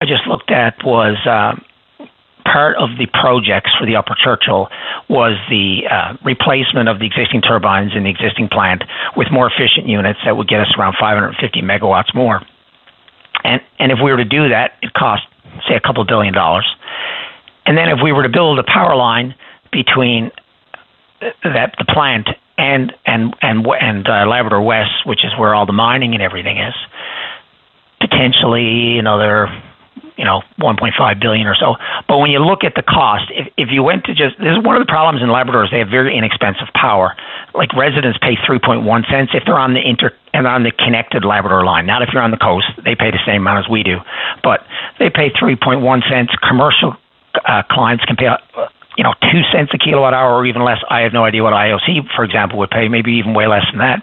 just looked at was part of the projects for the Upper Churchill was the replacement of the existing turbines in the existing plant with more efficient units that would get us around 550 megawatts more. And if we were to do that, it cost, say, a couple $2 billion. And then if we were to build a power line between the plant and Labrador West, which is where all the mining and everything is, potentially another 1.5 billion or so. But when you look at the cost, if you went to this is one of the problems in Labrador is they have very inexpensive power. Like residents pay 3.1 cents if they're on the connected Labrador line. Not if you're on the coast, they pay the same amount as we do, but they pay 3.1 cents. Commercial clients can pay 2 cents a kilowatt hour or even less. I have no idea what IOC, for example, would pay, maybe even way less than that.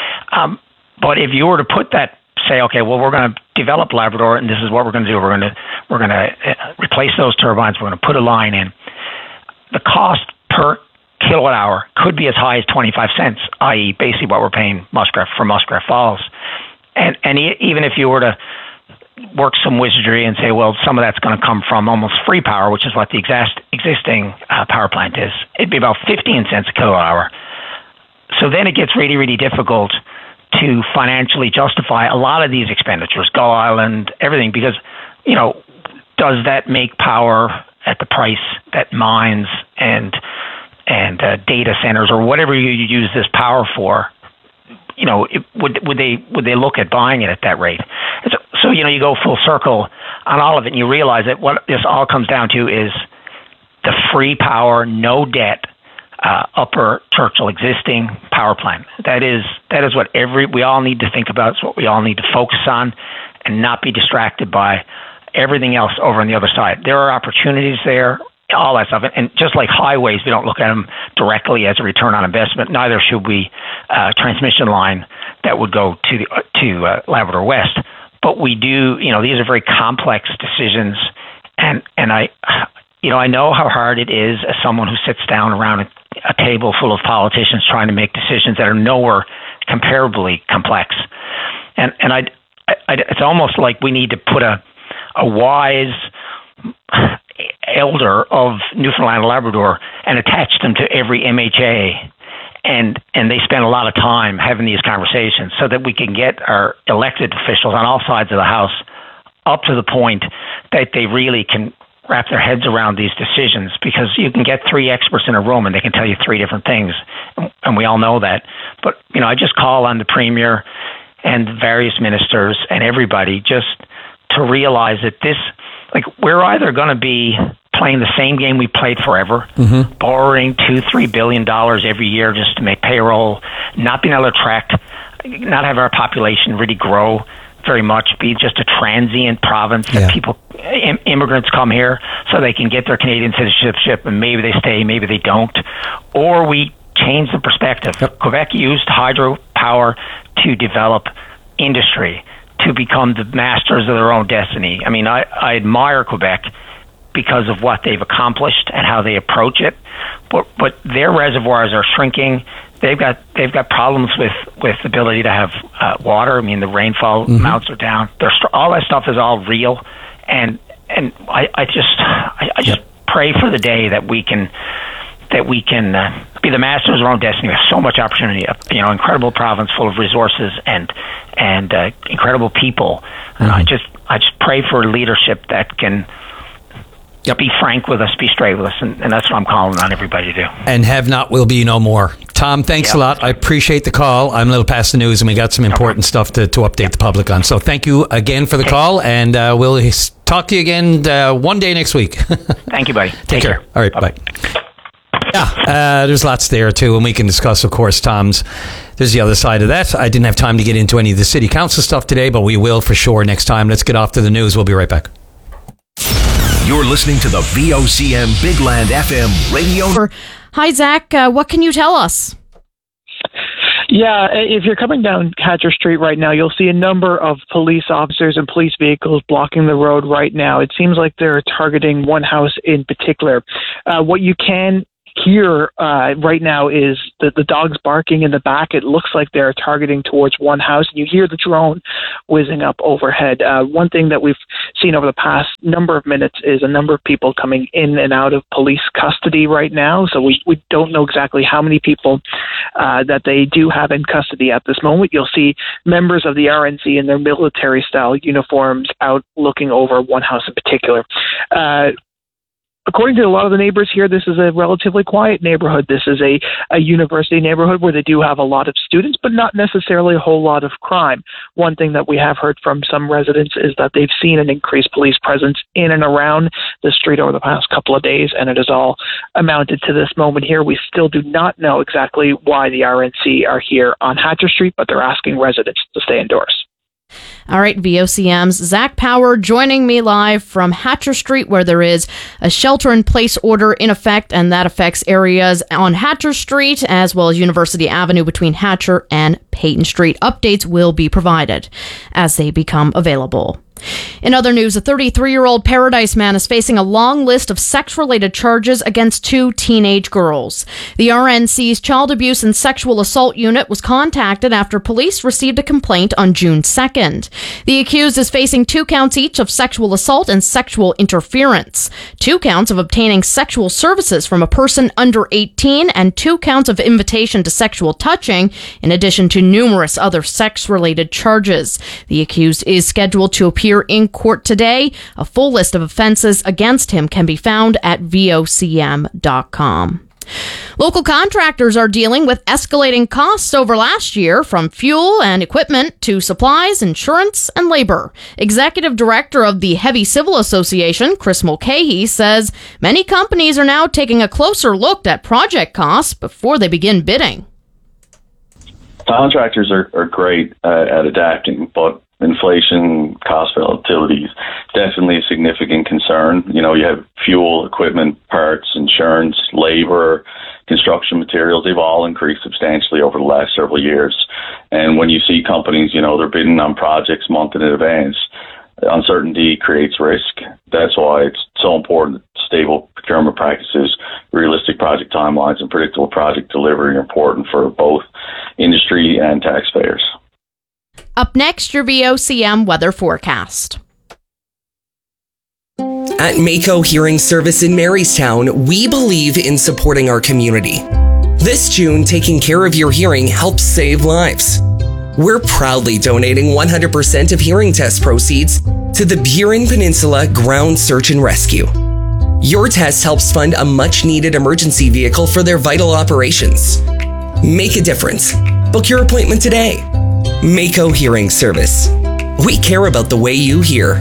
But if you were to put that, say, okay, well, we're going to develop Labrador, and this is what we're going to do. We're going to replace those turbines. We're going to put a line in. The cost per kilowatt hour could be as high as 25 cents, i.e., basically what we're paying Muskrat Falls. And even if you were to work some wizardry and say, well, some of that's going to come from almost free power, which is what the existing power plant is, it'd be about 15 cents a kilowatt hour. So then it gets really, really difficult to financially justify a lot of these expenditures, Gull Island, everything, because, does that make power at the price that mines and data centers or whatever you use this power for, would they look at buying it at that rate? So you go full circle on all of it, and you realize that what this all comes down to is the free power, no debt, Upper Churchill existing power plant. That is what we all need to think about. It's what we all need to focus on and not be distracted by everything else over on the other side. There are opportunities there, all that stuff. And just like highways, we don't look at them directly as a return on investment. Neither should we transmission line that would go to Labrador West. But we do, these are very complex decisions. And I know how hard it is as someone who sits down around a table full of politicians trying to make decisions that are nowhere comparably complex. And it's almost like we need to put a wise elder of Newfoundland and Labrador and attach them to every MHA. And they spend a lot of time having these conversations so that we can get our elected officials on all sides of the House up to the point that they really can wrap their heads around these decisions, because you can get three experts in a room and they can tell you three different things, and we all know that. But I just call on the Premier and various ministers and everybody just to realize that we're either going to be playing the same game we played forever, borrowing $2-3 billion every year just to make payroll, not being able to attract, not have our population really grow very much, be just a transient province that people, immigrants come here so they can get their Canadian citizenship and maybe they stay, maybe they don't. Or we change the perspective. Quebec used hydropower to develop industry, to become the masters of their own destiny. I mean, I admire Quebec because of what they've accomplished and how they approach it, but their reservoirs are shrinking. They've got problems with the ability to have water. I mean, the rainfall amounts are down. All that stuff is all real, and I just pray for the day that we can be the masters of our own destiny. We have so much opportunity. Incredible province full of resources and incredible people. I just pray for leadership that can. Be frank with us, be straight with us, and that's what I'm calling on everybody to do. And have not, will be no more. Tom, thanks a lot. I appreciate the call. I'm a little past the news, and we got some important stuff to update the public on. So thank you again for the call, and we'll talk to you again one day next week. Thank you, buddy. Take care. All right, bye. Yeah, there's lots there, too, and we can discuss, of course, Tom's. There's the other side of that. I didn't have time to get into any of the city council stuff today, but we will for sure next time. Let's get off to the news. We'll be right back. You're listening to the VOCM Big Land FM radio. Hi, Zach. What can you tell us? Yeah, if you're coming down Hatcher Street right now, you'll see a number of police officers and police vehicles blocking the road right now. It seems like they're targeting one house in particular. What you can here right now is the dogs barking in the back. It looks like they're targeting towards one house, and you hear the drone whizzing up overhead. One thing that we've seen over the past number of minutes is a number of people coming in and out of police custody right now. So we don't know exactly how many people that they do have in custody at this moment. You'll see members of the RNC in their military-style uniforms out looking over one house in particular. According to a lot of the neighbors here, this is a relatively quiet neighborhood. This is a university neighborhood where they do have a lot of students, but not necessarily a whole lot of crime. One thing that we have heard from some residents is that they've seen an increased police presence in and around the street over the past couple of days, and it has all amounted to this moment here. We still do not know exactly why the RNC are here on Hatcher Street, but they're asking residents to stay indoors. All right, VOCM's Zach Power joining me live from Hatcher Street, where there is a shelter-in-place order in effect, and that affects areas on Hatcher Street as well as University Avenue between Hatcher and Peyton Street. Updates will be provided as they become available. In other news, a 33-year-old Paradise man is facing a long list of sex-related charges against 2 teenage girls. The RNC's Child Abuse and Sexual Assault Unit was contacted after police received a complaint on June 2nd. The accused is facing 2 counts each of sexual assault and sexual interference, 2 counts of obtaining sexual services from a person under 18, and 2 counts of invitation to sexual touching, in addition to numerous other sex-related charges. The accused is scheduled to appear in court today. A full list of offenses against him can be found at vocm.com. Local contractors are dealing with escalating costs over last year, from fuel and equipment to supplies, insurance, and labor. Executive Director of the Heavy Civil Association, Chris Mulcahy, says many companies are now taking a closer look at project costs before they begin bidding. Contractors are great at adapting, but inflation, cost volatility is definitely a significant concern. You know, you have fuel, equipment, parts, insurance, labor, construction materials. They've all increased substantially over the last several years. And when you see companies, you know, they're bidding on projects months in advance, uncertainty creates risk. That's why it's so important that stable procurement practices, realistic project timelines, and predictable project delivery are important for both industry and taxpayers. Up next, your VOCM weather forecast. At Mako Hearing Service in Marystown, we believe in supporting our community. This June, taking care of your hearing helps save lives. We're proudly donating 100% of hearing test proceeds to the Burin Peninsula Ground Search and Rescue. Your test helps fund a much-needed emergency vehicle for their vital operations. Make a difference. Book your appointment today. Mako Hearing Service. We care about the way you hear.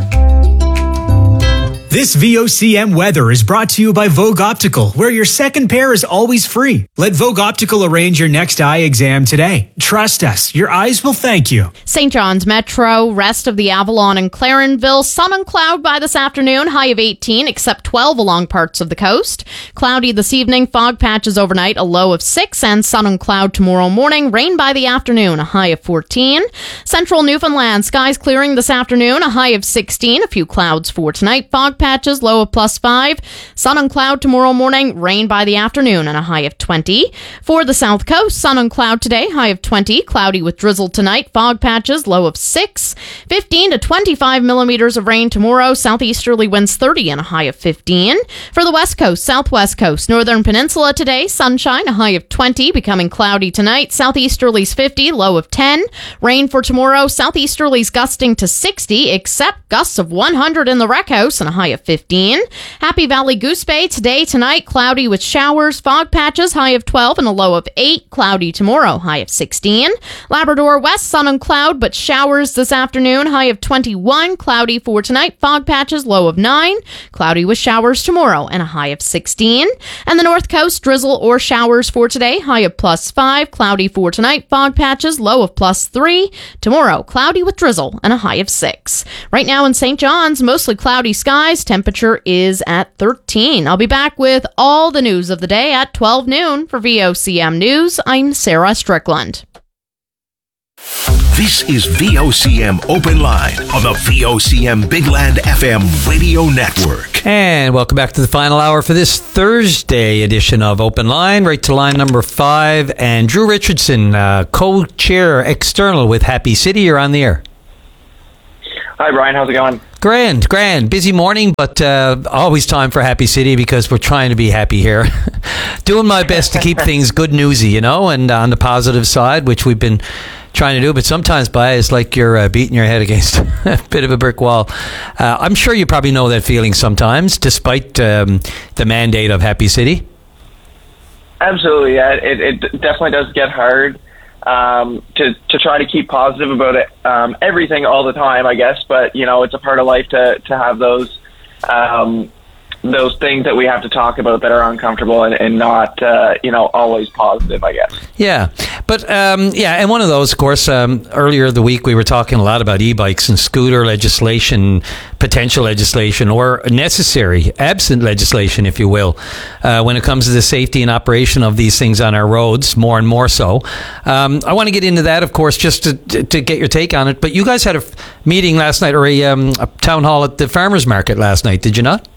This VOCM weather is brought to you by Vogue Optical, where your second pair is always free. Let Vogue Optical arrange your next eye exam today. Trust us, your eyes will thank you. St. John's Metro, rest of the Avalon and Clarenville, sun and cloud by this afternoon, high of 18, except 12 along parts of the coast. Cloudy this evening, fog patches overnight, a low of 6, and sun and cloud tomorrow morning, rain by the afternoon, a high of 14. Central Newfoundland, skies clearing this afternoon, a high of 16, a few clouds for tonight, fog patches, low of +5. Sun and cloud tomorrow morning, rain by the afternoon, and a high of 20. For the South Coast, sun and cloud today, high of 20. Cloudy with drizzle tonight, fog patches, low of 6. 15 to 25 millimeters of rain tomorrow. Southeasterly winds 30 and a high of 15. For the West Coast, Southwest Coast, Northern Peninsula today, sunshine, a high of 20. Becoming cloudy tonight. Southeasterlies 50, low of 10. Rain for tomorrow. Southeasterlies gusting to 60, except gusts of 100 in the Rec House and a high of 15. Happy Valley Goose Bay today, tonight, cloudy with showers, fog patches, high of 12 and a low of 8. Cloudy tomorrow, high of 16. Labrador West, sun and cloud, but showers this afternoon, high of 21. Cloudy for tonight, fog patches, low of 9. Cloudy with showers tomorrow and a high of 16. And the North Coast, drizzle or showers for today, high of +5. Cloudy for tonight, fog patches, low of +3. Tomorrow, cloudy with drizzle and a high of 6. Right now in St. John's, mostly cloudy skies, temperature is at 13. I'll be back with all the news of the day at 12 noon. For VOCM News, I'm Sarah Strickland. This is VOCM Open Line on the VOCM Big Land FM radio network. And welcome back to the final hour for this Thursday edition of Open Line. Right to line number 5. And Drew Richardson, co-chair external with Happy City. You're on the air. Hi, Brian. How's it going? Grand. Busy morning, but always time for Happy City because we're trying to be happy here. Doing my best to keep things good newsy, and on the positive side, which we've been trying to do. But sometimes, it's like you're beating your head against a bit of a brick wall. I'm sure you probably know that feeling sometimes, despite the mandate of Happy City. Absolutely. Yeah, it definitely does get hard. To try to keep positive about it, everything all the time, I guess. But it's a part of life to have those things that we have to talk about that are uncomfortable and not always positive, I guess. Yeah, but and one of those, of course, earlier the week we were talking a lot about e-bikes and scooter legislation, potential legislation, or necessary absent legislation, if you will, when it comes to the safety and operation of these things on our roads, more and more so. I want to get into that, of course, just to get your take on it. But you guys had a meeting last night, or a town hall at the farmers market last night, did you not?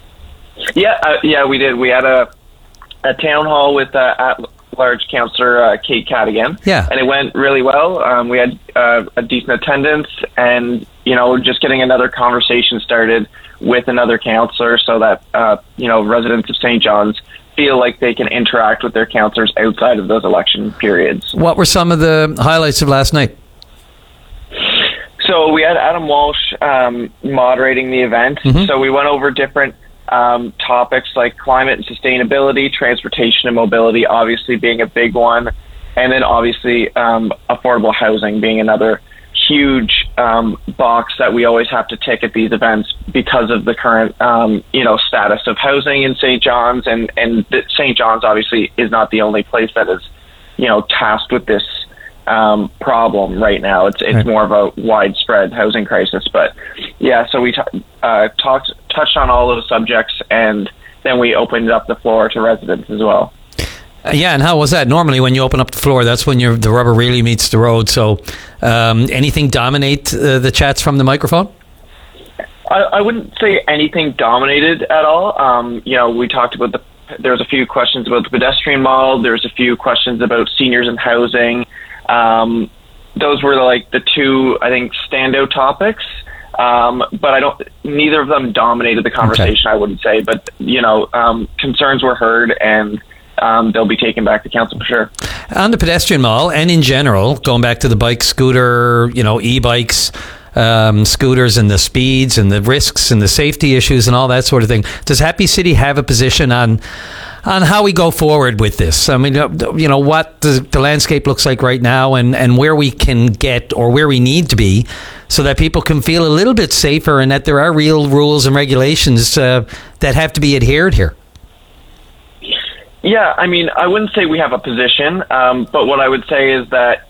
Yeah, we did. We had a town hall with at-large Councillor Kate Cadigan, and it went really well. We had a decent attendance, and just getting another conversation started with another councillor, so that residents of St. John's feel like they can interact with their councillors outside of those election periods. What were some of the highlights of last night? So we had Adam Walsh moderating the event. Mm-hmm. So we went over different topics like climate and sustainability, transportation and mobility obviously being a big one, and then obviously affordable housing being another huge box that we always have to tick at these events because of the current status of housing in St. John's, and St. John's obviously is not the only place that is tasked with this problem right now. It's right. More of a widespread housing crisis, but so we touched on all those subjects, and then we opened up the floor to residents as well. And how was that? Normally when you open up the floor, that's when the rubber really meets the road. So anything dominate the chats from the microphone? I wouldn't say anything dominated at all. We talked about there was a few questions about the pedestrian model. There's a few questions about seniors and housing. Those were the two, I think, standout topics. But neither of them dominated the conversation, okay. I wouldn't say, but concerns were heard, and they'll be taken back to council for sure. On the pedestrian mall, and in general, going back to the bike, scooter, e-bikes, scooters, and the speeds and the risks and the safety issues and all that sort of thing, does Happy City have a position on how we go forward with this? I mean, what the landscape looks like right now, and where we can get, or where we need to be, so that people can feel a little bit safer, and that there are real rules and regulations that have to be adhered here. Yeah, I mean, I wouldn't say we have a position, but what I would say is that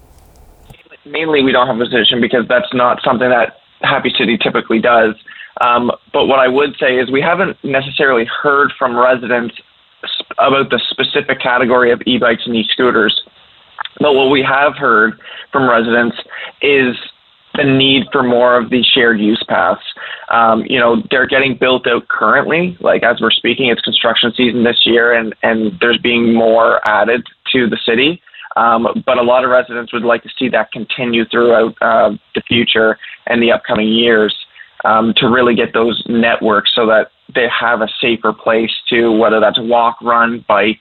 mainly we don't have a position because that's not something that Happy City typically does. But what I would say is we haven't necessarily heard from residents about the specific category of e-bikes and e-scooters. But what we have heard from residents is the need for more of these shared use paths. They're getting built out currently. Like as we're speaking, it's construction season this year, and there's being more added to the city. But a lot of residents would like to see that continue throughout the future and the upcoming years to really get those networks so that they have a safer place to, whether that's walk, run, bike,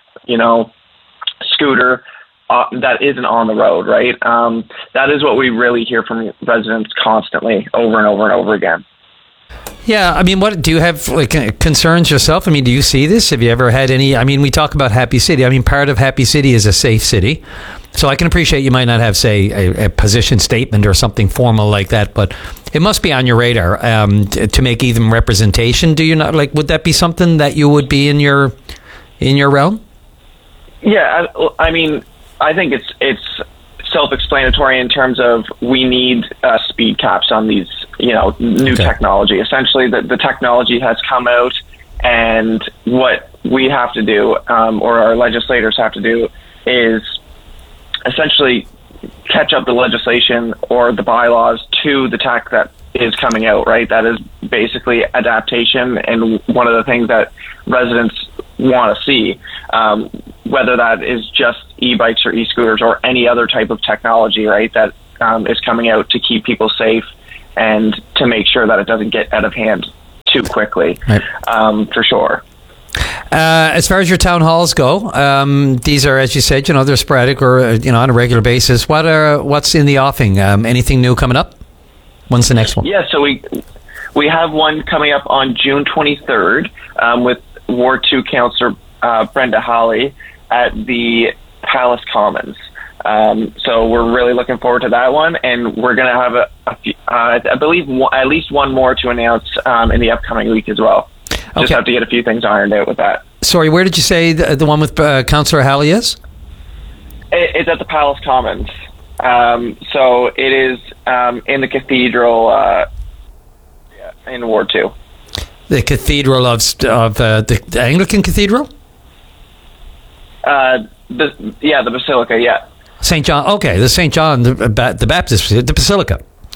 scooter, that isn't on the road, right? That is what we really hear from residents constantly over and over and over again. Yeah, I mean, what do you have concerns yourself? I mean, do you see this? Have you ever had any? I mean, we talk about Happy City. I mean, part of Happy City is a safe city. So I can appreciate you might not have, say, a position statement or something formal like that, but it must be on your radar to make even representation. Do you not, would that be something that you would be in your realm? Yeah, I mean, I think it's self-explanatory in terms of we need speed caps on these, new technology. Essentially, the technology has come out, and what we have to do, or our legislators have to do, is essentially catch up the legislation or the bylaws to the tech that is coming out, right? That is basically adaptation, and one of the things that residents want to see, whether that is just e-bikes or e-scooters or any other type of technology, right, that is coming out to keep people safe and to make sure that it doesn't get out of hand too quickly, right. For sure. As far as your town halls go, these are, as you said, they're sporadic or on a regular basis. What's in the offing? Anything new coming up? When's the next one? Yeah, so we have one coming up on June 23rd with Ward 2 Councillor Brenda Hawley at the Palace Commons. So we're really looking forward to that one, and we're going to have I believe at least one more to announce in the upcoming week as well. Just have to get a few things ironed out with that. Sorry, where did you say the one with Councillor Hawley is? It's at the Palace Commons. So it is in the Cathedral in Ward 2. The Cathedral of the Anglican Cathedral? The Basilica, yeah. St. John, okay, the St. John, the Baptist, the Basilica.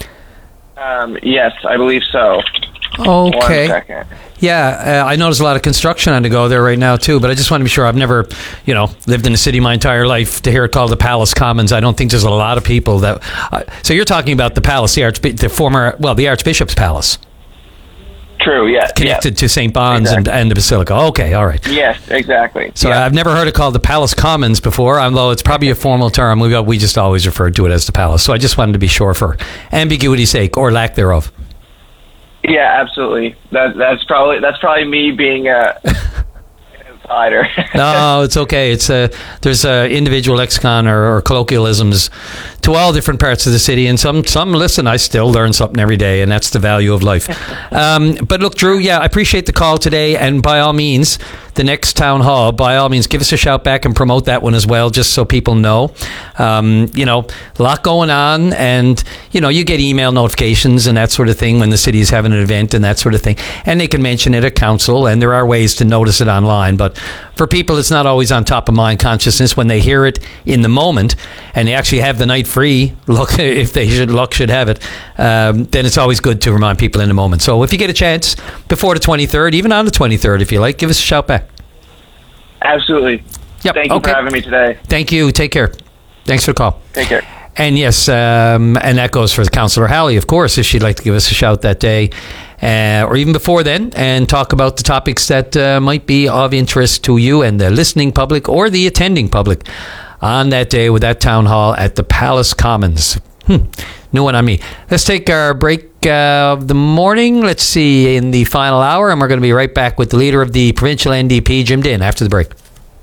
Yes, I believe so. Okay. 1 second. Yeah, I know there's a lot of construction on the go there right now too, but I just want to be sure. I've never, lived in a city my entire life to hear it called the Palace Commons. I don't think there's a lot of people that. So you're talking about the palace, the Archbishop's Palace. True. Yeah. Connected to St. Bon's and the Basilica. Okay. All right. Yes. Exactly. So I've never heard it called the Palace Commons before, although it's probably a formal term. We just always referred to it as the Palace. So I just wanted to be sure for ambiguity's sake or lack thereof. Yeah, absolutely. That's probably me being an insider. No, it's okay. It's there's individual lexicon or colloquialisms to all different parts of the city, and some listen. I still learn something every day, and that's the value of life. But look, Drew, I appreciate the call today, and by all means, the next town hall, by all means, give us a shout back and promote that one as well, just so people know. A lot going on, and you get email notifications and that sort of thing when the city is having an event and that sort of thing, and they can mention it at council, and there are ways to notice it online. But for people, it's not always on top of mind consciousness when they hear it in the moment, and they actually have the night free. Look, if they should have it, then it's always good to remind people in the moment. So if you get a chance before the 23rd, even on the 23rd, if you like, give us a shout back. Absolutely. Yep. Thank you for having me today. Thank you. Take care. Thanks for the call. Take care. And yes, and that goes for Councillor Hawley, of course, if she'd like to give us a shout that day, or even before then, and talk about the topics that might be of interest to you and the listening public or the attending public on that day with that town hall at the Palace Commons. New one on me. Let's take our break of the morning. Let's see, in the final hour, and we're going to be right back with the leader of the provincial NDP, Jim Dinn, after the break.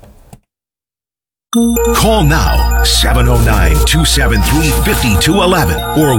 Call now, 709-273-5211 or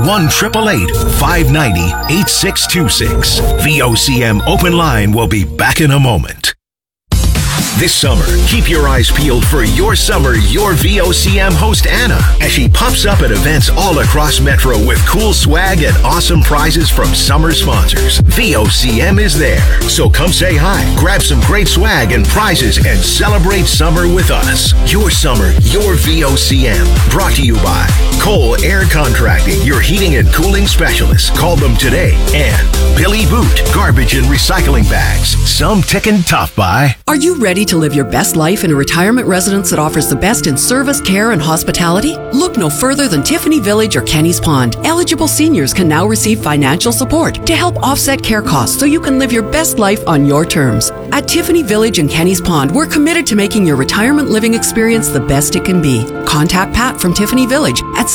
1-888-590-8626. VOCM Open Line will be back in a moment. This summer, keep your eyes peeled for Your Summer, Your VOCM host Anna, as she pops up at events all across Metro with cool swag and awesome prizes from summer sponsors. VOCM is there, so come say hi, grab some great swag and prizes, and celebrate summer with us. Your Summer, Your VOCM, brought to you by Cole Air Contracting, your heating and cooling specialist. Call them today. And Billy Boot, garbage and recycling bags. Some ticking tough by. Are you ready to live your best life in a retirement residence that offers the best in service, care, and hospitality? Look no further than Tiffany Village or Kenny's Pond. Eligible seniors can now receive financial support to help offset care costs so you can live your best life on your terms. At Tiffany Village and Kenny's Pond, we're committed to making your retirement living experience the best it can be. Contact Pat from Tiffany Village at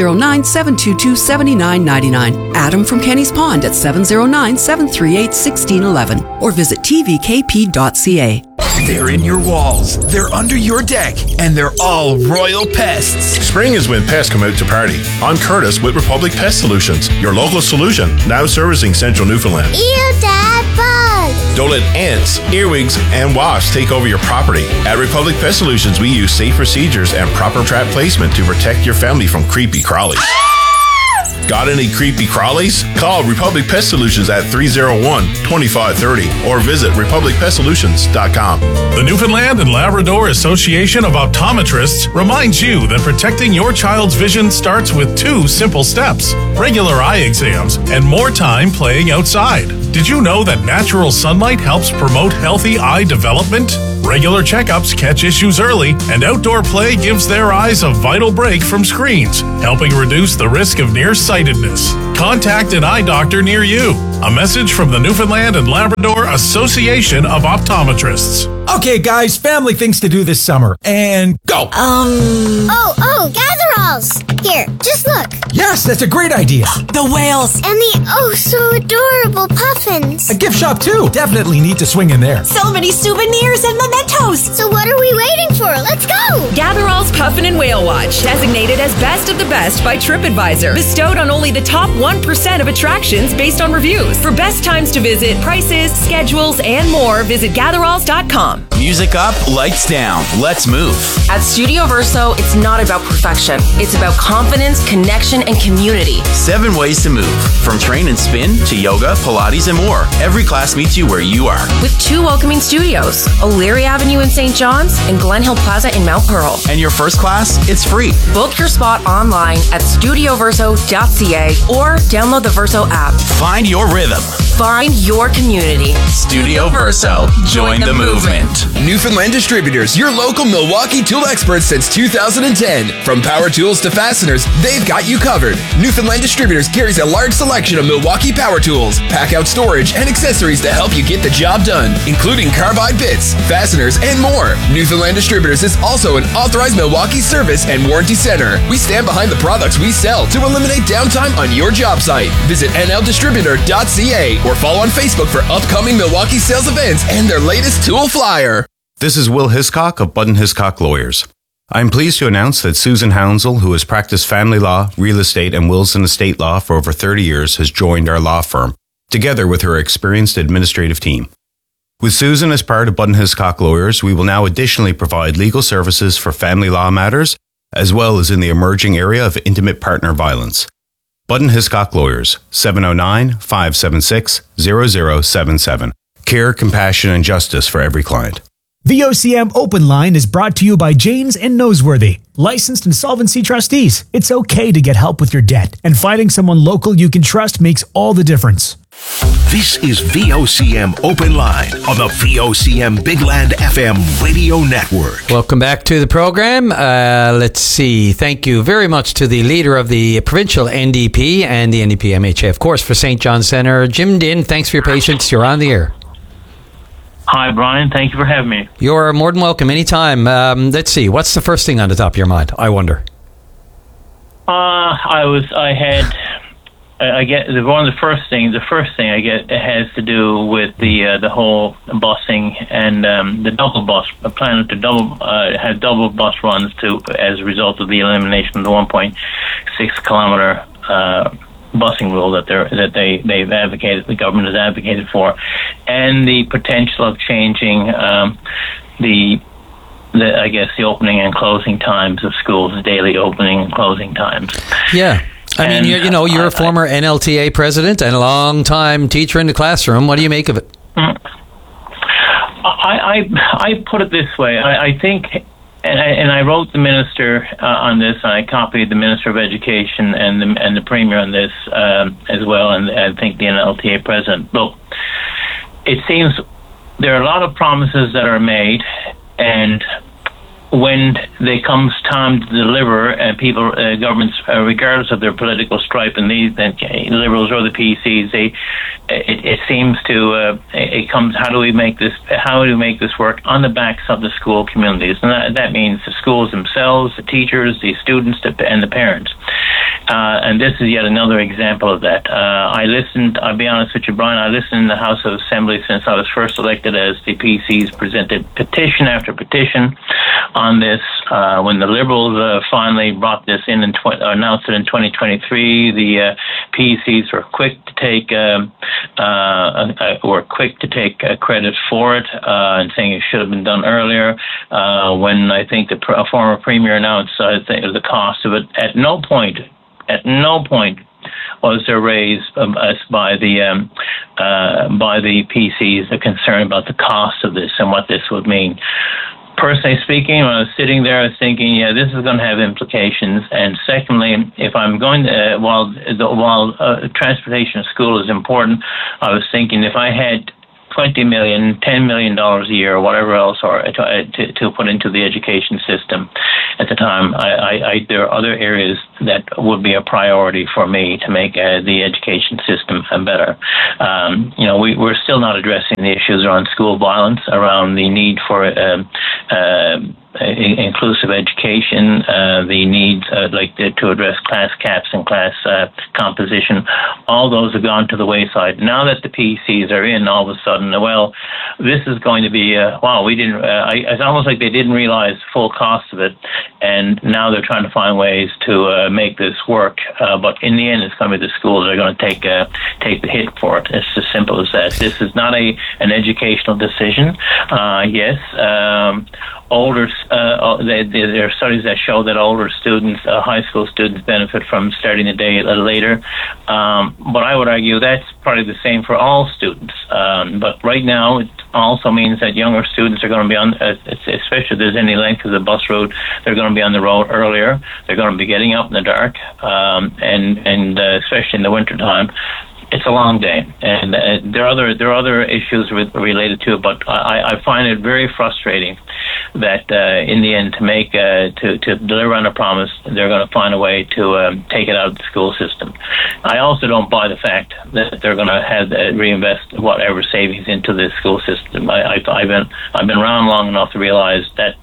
709-722-7999. Adam from Kenny's Pond at 709-738-1611 or visit tvkp.ca. They're in your walls, they're under your deck, and they're all royal pests. Spring is when pests come out to party. I'm Curtis with Republic Pest Solutions, your local solution, now servicing central Newfoundland. Ew, Dad, bugs! Don't let ants, earwigs, and wasps take over your property. At Republic Pest Solutions, we use safe procedures and proper trap placement to protect your family from creepy crawlies. Got any creepy crawlies? Call Republic Pest Solutions at 301-2530 or visit republicpestsolutions.com. The Newfoundland and Labrador Association of Optometrists reminds you that protecting your child's vision starts with 2 simple steps: regular eye exams and more time playing outside. Did you know that natural sunlight helps promote healthy eye development? Regular checkups catch issues early, and outdoor play gives their eyes a vital break from screens, helping reduce the risk of nearsightedness. Contact an eye doctor near you. A message from the Newfoundland and Labrador Association of Optometrists. Okay, guys, family things to do this summer. And go! Oh, Gatheralls! Here, just look. Yes, that's a great idea. The whales. And the so adorable puffins. A gift shop, too. Definitely need to swing in there. So many souvenirs and mementos. So what are we waiting for? Let's go! Gatherall's Puffin and Whale Watch, designated as best of the best by TripAdvisor. Bestowed on only the top 1% of attractions based on reviews. For best times to visit, prices, schedules, and more, visit gatheralls.com. Music up, lights down. Let's move. At Studio Verso, it's not about perfection. It's about confidence, connection, and community. 7 ways to move. From train and spin to yoga, Pilates, and more. Every class meets you where you are. With 2 welcoming studios, O'Leary Avenue in St. John's and Glen Hill Plaza in Mount Pearl. And your first class, it's free. Book your spot online at studioverso.ca or download the Verso app. Find your rhythm. Find your community. Studio Verso. Join the movement. Newfoundland Distributors, your local Milwaukee tool experts since 2010. From power tools to fasteners, they've got you covered. Newfoundland Distributors carries a large selection of Milwaukee power tools, pack-out storage, and accessories to help you get the job done, including carbide bits, fasteners, and more. Newfoundland Distributors is also an authorized Milwaukee service and warranty center. We stand behind the products we sell to eliminate downtime on your job site. Visit nldistributor.ca or follow on Facebook for upcoming Milwaukee sales events and their latest tool flyer. This is Will Hiscock of Budden Hiscock Lawyers. I am pleased to announce that Susan Hounsell, who has practiced family law, real estate, and wills and estate law for over 30 years, has joined our law firm, together with her experienced administrative team. With Susan as part of Budden Hiscock Lawyers, we will now additionally provide legal services for family law matters, as well as in the emerging area of intimate partner violence. Budden Hiscock Lawyers, 709-576-0077. Care, compassion, and justice for every client. VOCM Open Line is brought to you by Janes and Noseworthy, licensed insolvency trustees. It's okay to get help with your debt, and finding someone local you can trust makes all the difference. This is VOCM Open Line on the VOCM Big Land FM radio network. Welcome back to the program. Let's see. Thank you very much to the leader of the provincial NDP and the NDP MHA, of course, for St. John Centre. Jim Dinn, thanks for your patience. You're on the air. Hi, Brian. Thank you for having me. You're more than welcome anytime. Let's see. What's the first thing on the top of your mind, I wonder? I get one of the first things. The first thing I get has to do with the whole busing and the double bus plan to have double bus runs as a result of the elimination of the 1.6 kilometer busing rule that they've advocated, the government has advocated for, and the potential of changing the opening and closing times of schools, daily opening and closing times. Yeah. I mean, you're a former NLTA president and a long-time teacher in the classroom. What do you make of it? I put it this way. I think, and I wrote the minister on this, and I copied the Minister of Education and the Premier on this as well, and I think the NLTA president. Look, it seems there are a lot of promises that are made, and when there comes time to deliver, and people, governments, regardless of their political stripe, and these Liberals or the PCs, it seems to it comes. How do we make this work on the backs of the school communities? And that means the schools themselves, the teachers, the students, and the parents. And this is yet another example of that. I'll be honest with you, Brian, I listened in the House of Assembly since I was first elected, as the PCs presented petition after petition on this. When the Liberals finally brought this in and announced it in 2023, the PCs were quick to take credit for it and saying it should have been done earlier. When I think the former Premier announced the cost of it, at no point was there raised by the PCs the concern about the cost of this and what this would mean. Personally speaking, when I was sitting there, I was thinking, yeah, this is going to have implications. And secondly, if I'm going to, while transportation to school is important, I was thinking if I had $20 million, $10 million a year, or whatever else, or to put into the education system at the time, there are other areas that would be a priority for me to make the education system better. We're still not addressing the issues around school violence, around the need for inclusive education, the need to address class caps and class composition. All those have gone to the wayside. Now that the PECs are in, all of a sudden, well, this is going to be we didn't. It's almost like they didn't realize the full cost of it, and now they're trying to find ways to make this work. But in the end, it's going to be the schools that are going to take the hit for it. It's as simple as that. This is not an educational decision. Yes. Older, there are studies that show that older students, high school students, benefit from starting the day a little later. But I would argue that's probably the same for all students. But right now, it also means that younger students are going to be on, especially if there's any length of the bus route, they're going to be on the road earlier. They're going to be getting up in the dark, and especially in the wintertime. It's a long day, and there are other issues related to it. But I find it very frustrating that in the end, to deliver on a promise, they're going to find a way to take it out of the school system. I also don't buy the fact that they're going to have reinvest whatever savings into the school system. I've been around long enough to realize that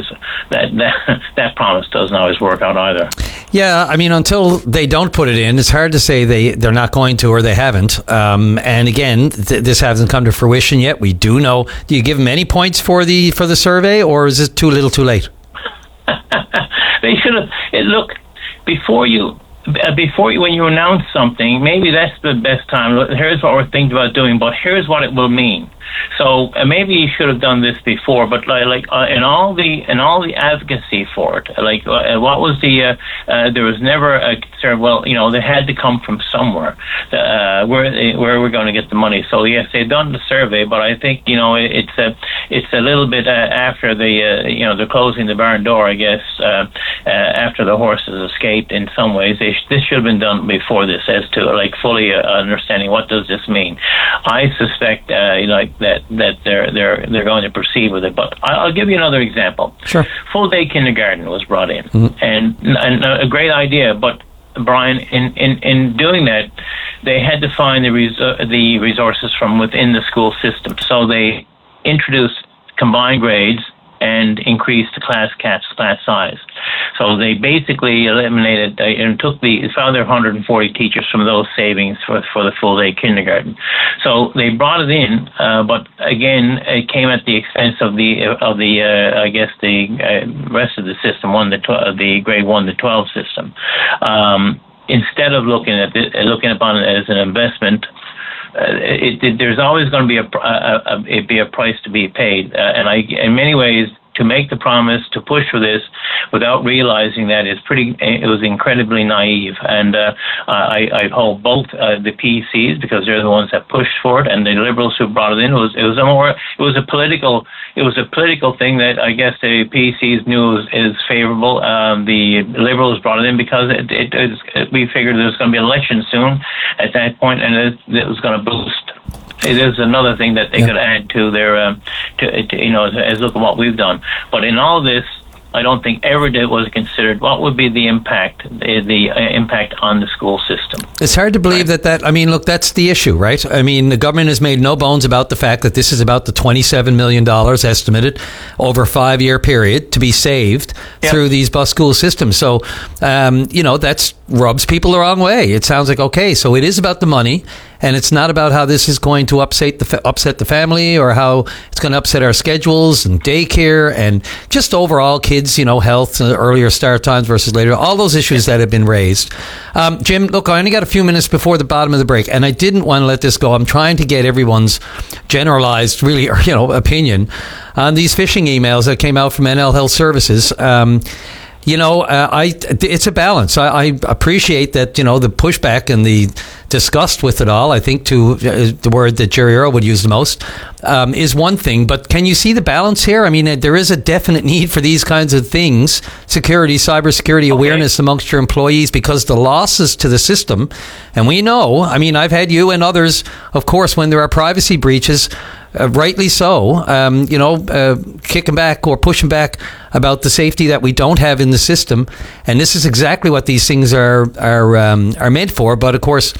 promise doesn't always work out either. Yeah, I mean, until they don't put it in, it's hard to say they're not going to or they haven't. And again, this hasn't come to fruition yet. We do know. Do you give them any points for the survey, or is it too little, too late? They should have. Look, before you when you announce something, maybe that's the best time. Here's what we're thinking about doing, but here's what it will mean. So maybe you should have done this before, but in all the advocacy for it, what was there was never a concern. Well, they had to come from somewhere. Where we're going to get the money? So yes, they've done the survey, but I think it's a little bit after they're closing the barn door. I guess after the horses escaped. In some ways, this should have been done before this, as to fully understanding what does this mean. I suspect that they're going to proceed with it. But I'll give you another example. Sure. Full day kindergarten was brought in, and a great idea. But Brian, in doing that, they had to find the resources from within the school system. So they introduced combined grades and increased the class caps, class size. So they basically eliminated and found their 140 teachers from those savings for the full day kindergarten. So they brought it in, but again, it came at the expense of the rest of the system, the grade 1 to 12 system. Instead of looking upon it as an investment, there's always going to be a price to be paid, and in many ways, to make the promise to push for this without realizing that it was incredibly naive. And I hold both the PECs, because they're the ones that pushed for it, and the Liberals who brought it in. It was a political thing that I guess the PECs knew is favorable. The Liberals brought it in because we figured there was going to be an election soon at that point, and it was going to boost. It is another thing that they could add to their, as look at what we've done. But in all this, I don't think ever was considered what would be the impact on the school system. It's hard to believe that. I mean, look, that's the issue, right? I mean, the government has made no bones about the fact that this is about the $27 million estimated over a 5-year period to be saved through these bus school systems. So, that's rubs people the wrong way. It sounds like, okay, so it is about the money, and it's not about how this is going to upset the family, or how it's going to upset our schedules and daycare and just overall kids, health, earlier start times versus later, all those issues that have been raised. Jim, look, I only got a few minutes before the bottom of the break, and I didn't want to let this go. I'm trying to get everyone's generalized, really, opinion on these phishing emails that came out from NL Health Services. It's a balance. I appreciate that, the pushback and the disgust with it all, I think the word that Jerry Earl would use the most, is one thing. But can you see the balance here? I mean, there is a definite need for these kinds of things, cybersecurity awareness amongst your employees, because the losses to the system, and we know, I mean, I've had you and others, of course, when there are privacy breaches, rightly so, kicking back or pushing back about the safety that we don't have in the system, and this is exactly what these things are meant for. But of course,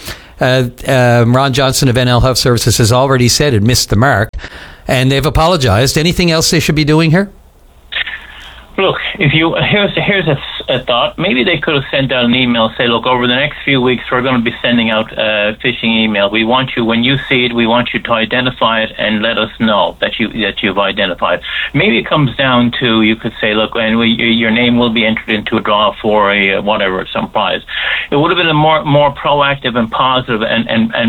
Ron Johnson of NL Health Services has already said it missed the mark, and they've apologized. Anything else they should be doing here? Look, here's a thought. Maybe they could have sent out an email, say, look, over the next few weeks, we're going to be sending out a phishing email. We want you, when you see it, we want you to identify it and let us know that you've identified. Maybe it comes down to, you could say, look, and your name will be entered into a draw for some prize. It would have been a more proactive and positive, and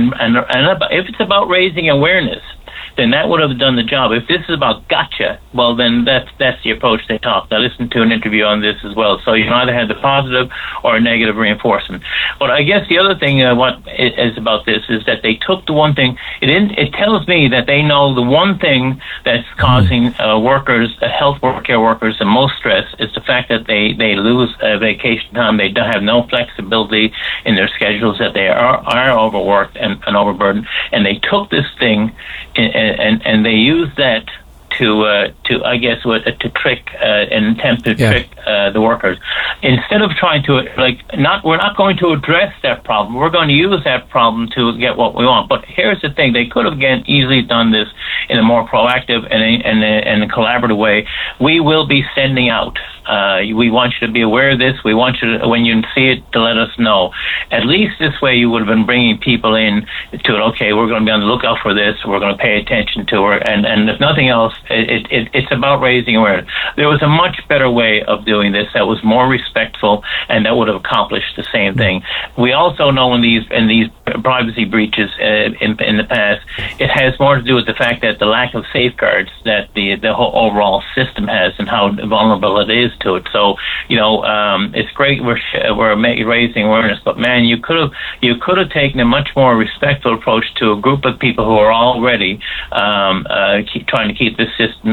if it's about raising awareness, then that would have done the job. If this is about gotcha, well, then that's the approach they talk. I listened to an interview on this as well. So you either had the positive or a negative reinforcement. But I guess the other thing what is about this is that they took the one thing. It tells me that they know the one thing that's causing health care workers the most stress is the fact that they lose vacation time. They don't have no flexibility in their schedules, that they are overworked and overburdened. And they took this thing and they use that to trick and attempt to trick the workers. Instead of trying to we're not going to address that problem. We're going to use that problem to get what we want. But here's the thing: they could have easily done this in a more proactive and a collaborative way. We will be sending out. We want you to be aware of this. We want you to, when you see it, to let us know. At least this way, you would have been bringing people in to it. Okay, we're going to be on the lookout for this. We're going to pay attention to her, and if nothing else, it's about raising awareness. There was a much better way of doing this that was more respectful, and that would have accomplished the same thing. We also know in these privacy breaches in the past, it has more to do with the fact that the lack of safeguards that the whole overall system has, and how vulnerable it is to it. So it's great we're raising awareness, but man, you could have taken a much more respectful approach to a group of people who are already trying to keep the system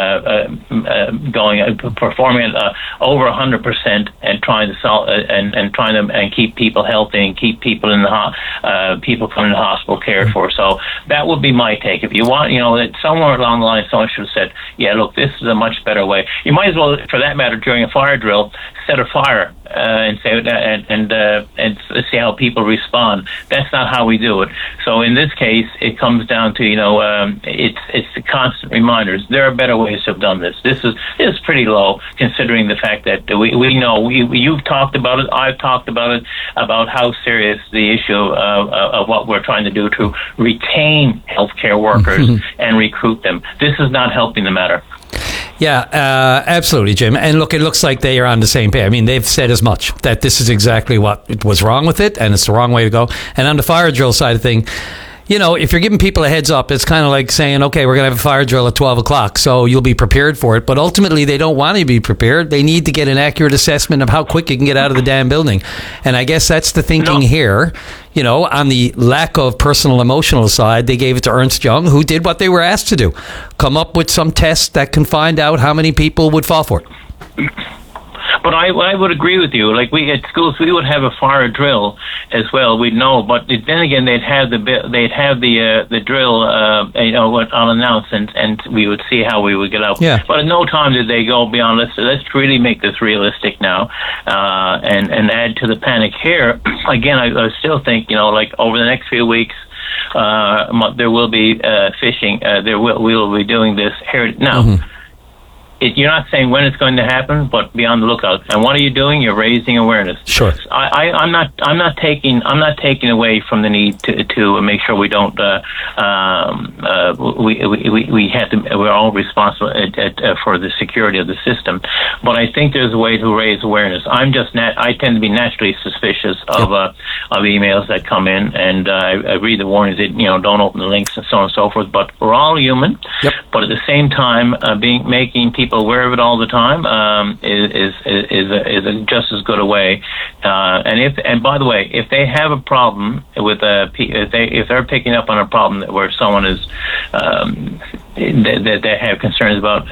going, performing over 100%, and trying to solve and keep people healthy and keep people in the people coming to hospital cared for. So that would be my take. If you want, that somewhere along the line, someone should have said, "Yeah, look, this is a much better way." You might as well, for that matter, during a fire drill, set a fire and say and see how people respond. That's not how we do it. So in this case, it comes down to it's the constant reminders. There are better ways to have done this. This is pretty low, considering the fact that we know you've talked about it. I've talked about it, about how serious the issue of what we're trying to do to retain healthcare workers and recruit them. This is not helping the matter. Yeah, absolutely, Jim. And look, it looks like they are on the same page. I mean, they've said as much, that this is exactly what was wrong with it, and it's the wrong way to go. And on the fire drill side of thing, if you're giving people a heads up, it's kind of like saying, okay, we're going to have a fire drill at 12 o'clock, so you'll be prepared for it. But ultimately, they don't want to be prepared. They need to get an accurate assessment of how quick you can get out of the damn building. And I guess that's the thinking here. On the lack of personal emotional side, they gave it to Ernst Young, who did what they were asked to do. Come up with some test that can find out how many people would fall for it. But I would agree with you. Like, we at schools, we would have a fire drill as well. We'd know, but then again, they'd have the drill, unannounced, and we would see how we would get out. Yeah. But at no time did they go beyond, let's really make this realistic now, and add to the panic here. Again, I still think, over the next few weeks, there will be phishing. We will be doing this here now. You're not saying when it's going to happen, but be on the lookout. And what are you doing? You're raising awareness. Sure. I'm not taking away from the need to make sure we don't. We're all responsible for the security of the system. But I think there's a way to raise awareness. I tend to be naturally suspicious of emails that come in, and I read the warnings that don't open the links and so on and so forth. But we're all human. But at the same time, making people aware of it all the time is just as good a way. And by the way, if they have a problem with if they're picking up on a problem where someone is that they have concerns about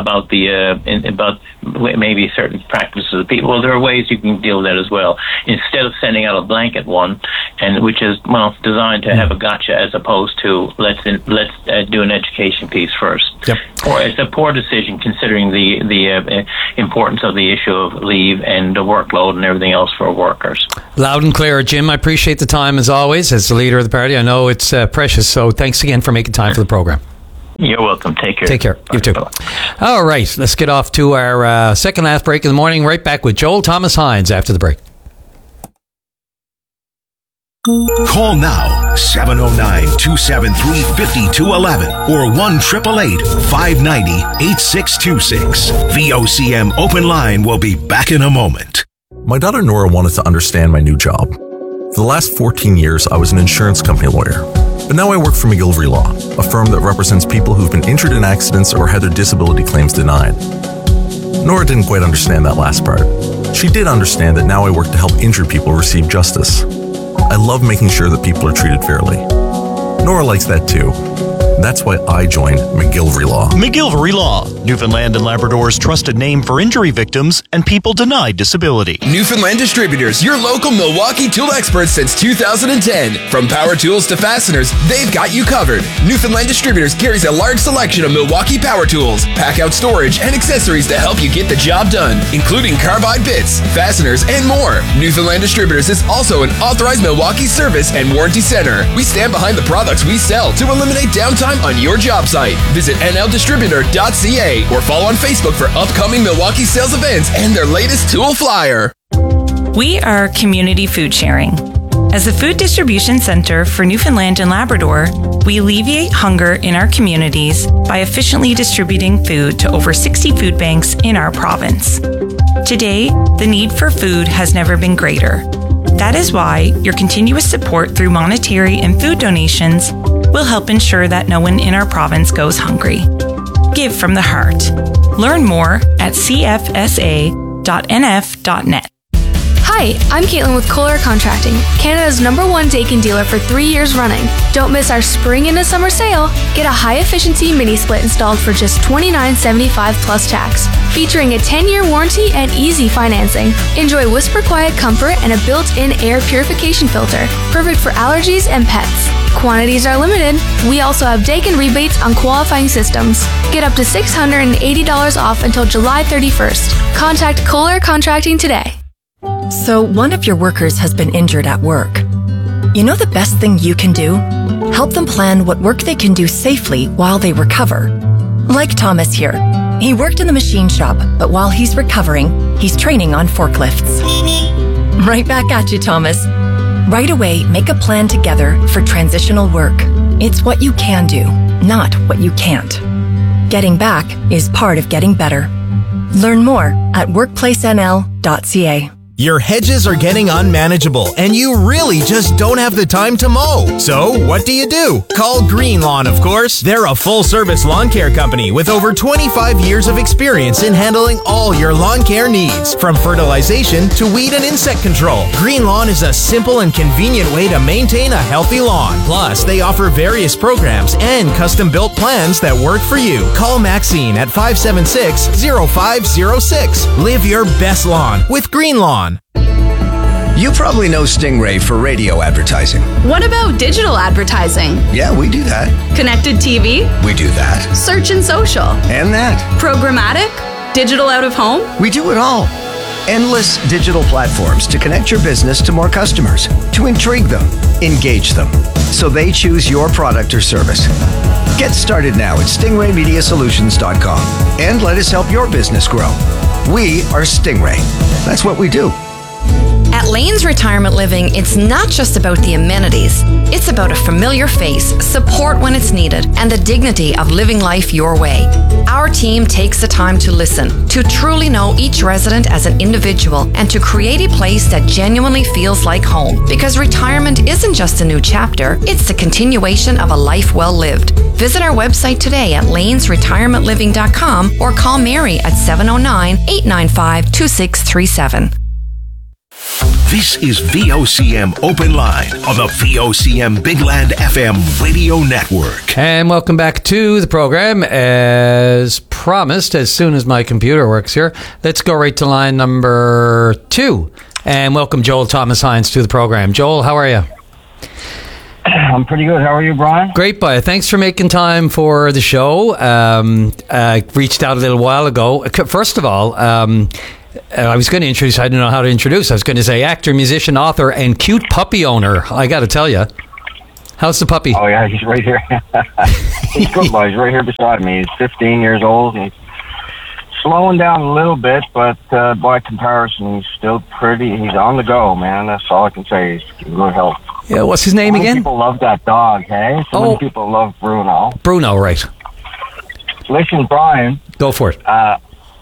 maybe certain practices of people, well, there are ways you can deal with that as well. Instead of sending out a blanket one, and which is designed to have a gotcha, as opposed to let's do an education piece first. Or it's a poor decision considering the importance of the issue of leave and the workload and everything else for workers. Loud and clear, Jim. I appreciate the time as always as the leader of the party. I know it's precious, so thanks again for making time for the program. You're welcome. Take care. Take care. You too. All right, let's get off to our second last break of the morning. Right back with Joel Thomas Hines after the break. Call now, 709-273-5211 or 1-888-590-8626. VOCM Open Line will be back in a moment. My daughter Nora wanted to understand my new job. For the last 14 years, I was an insurance company lawyer. But now I work for McGillivray Law, a firm that represents people who've been injured in accidents or had their disability claims denied. Nora didn't quite understand that last part. She did understand that now I work to help injured people receive justice. I love making sure that people are treated fairly. Nora likes that too. That's why I joined McGillivray Law. McGillivray Law, Newfoundland and Labrador's trusted name for injury victims and people denied disability. Newfoundland Distributors, your local Milwaukee tool experts since 2010. From power tools to fasteners, they've got you covered. Newfoundland Distributors carries a large selection of Milwaukee power tools, pack-out storage, and accessories to help you get the job done, including carbide bits, fasteners, and more. Newfoundland Distributors is also an authorized Milwaukee service and warranty center. We stand behind the products we sell to eliminate downtime on your job site. Visit nldistributor.ca or follow on Facebook for upcoming Milwaukee sales events and their latest tool flyer. We are Community Food Sharing. As the food distribution center for Newfoundland and Labrador, we alleviate hunger in our communities by efficiently distributing food to over 60 food banks in our province. Today, the need for food has never been greater. That is why your continuous support through monetary and food donations will help ensure that no one in our province goes hungry. Give from the heart. Learn more at cfsa.nf.net. Hi, I'm Caitlin with Kohler Contracting, Canada's #1 Daikin dealer for 3 years running. Don't miss our spring into summer sale. Get a high-efficiency mini-split installed for just $29.75 plus tax, featuring a 10-year warranty and easy financing. Enjoy whisper-quiet comfort and a built-in air purification filter, perfect for allergies and pets. Quantities are limited. We also have Daikin rebates on qualifying systems. Get up to $680 off until July 31st. Contact Kohler Contracting today. So one of your workers has been injured at work. You know the best thing you can do? Help them plan what work they can do safely while they recover. Like Thomas here. He worked in the machine shop, but while he's recovering, he's training on forklifts. Right back at you, Thomas. Right away, make a plan together for transitional work. It's what you can do, not what you can't. Getting back is part of getting better. Learn more at workplacenl.ca. Your hedges are getting unmanageable, and you really just don't have the time to mow. So, what do? Call Green Lawn, of course. They're a full-service lawn care company with over 25 years of experience in handling all your lawn care needs, from fertilization to weed and insect control. Green Lawn is a simple and convenient way to maintain a healthy lawn. Plus, they offer various programs and custom-built plans that work for you. Call Maxine at 576-0506. Live your best lawn with Green Lawn. You probably know Stingray for radio advertising. What about digital advertising? Yeah, we do that. Connected TV? We do that. Search and social? And that. Programmatic? Digital out of home? We do it all. Endless digital platforms to connect your business to more customers, to intrigue them, engage them, so they choose your product or service. Get started now at stingraymediasolutions.com and let us help your business grow. We are Stingray. That's what we do. At Lane's Retirement Living, it's not just about the amenities. It's about a familiar face, support when it's needed, and the dignity of living life your way. Our team takes the time to listen, to truly know each resident as an individual, and to create a place that genuinely feels like home. Because retirement isn't just a new chapter, it's the continuation of a life well lived. Visit our website today at lanesretirementliving.com or call Mary at 709-895-2637. This is VOCM Open Line on the VOCM Big Land FM radio network. And welcome back to the program. As promised, as soon as my computer works here, let's go right to line number 2. And welcome Joel Thomas Hines to the program. Joel, how are you? I'm pretty good. How are you, Brian? Great, bye. Thanks for making time for the show. I reached out a little while ago. First of all, I was going to introduce, I don't know how to introduce. I was going to say actor, musician, author, and cute puppy owner. I got to tell you. How's the puppy? Oh, yeah, he's right here. He's good, boy. He's right here beside me. He's 15 years old. He's slowing down a little bit, but by comparison, he's still pretty. He's on the go, man. That's all I can say. He's in good health. Yeah, what's his name again? People love that dog, hey? So many people love Bruno. Bruno, right. Listen, Brian. Go for it. I